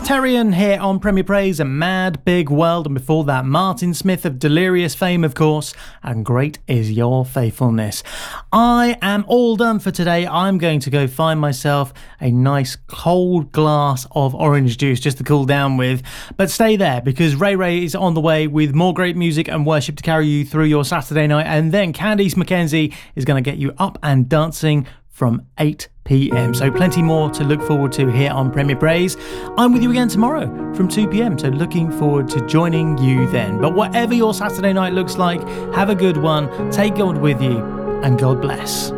Terrian here on Premier Praise, a Mad Big World, and before that Martin Smith of Delirious fame, of course, and Great Is Your Faithfulness. I am all done for today. I'm going to go find myself a nice cold glass of orange juice just to cool down with, but stay there because Ray Ray is on the way with more great music and worship to carry you through your Saturday night, and then Candice McKenzie is going to get you up and dancing from 8 p.m. So plenty more to look forward to here on Premier Praise. I'm with you again tomorrow from 2 p.m. So looking forward to joining you then. But whatever your Saturday night looks like, have a good one. Take God with you and God bless.